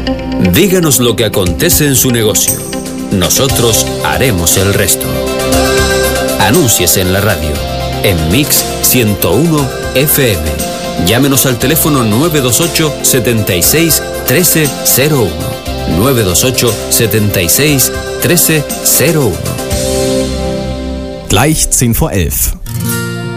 Díganos lo que acontece en su negocio. Nosotros haremos el resto. Anúnciese en la radio, en Mix 101 FM. Llámenos al teléfono 928 76 1301. 928 76 1301. Gleich 10 vor 11.